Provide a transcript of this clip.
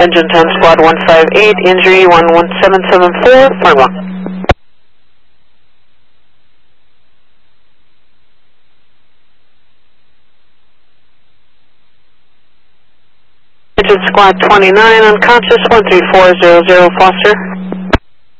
Engine 10, Squad 158, injury 11774, Farnwell. Engine Squad 29, unconscious, 13400, Foster.